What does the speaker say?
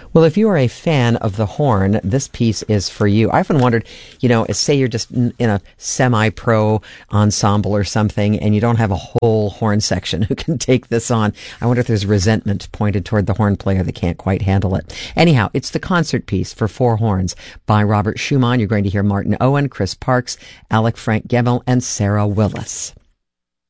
Well, if you are a fan of the horn, this piece is for you. I often wondered, say you're just in a semi-pro ensemble or something, and you don't have a whole horn section who can take this on. I wonder if there's resentment pointed toward the horn player that can't quite handle it. Anyhow, it's the concert piece for four horns by Robert Schumann. You're going to hear Martin Owen, Chris Parks, Alec Frank Gemmell, and Sarah Willis.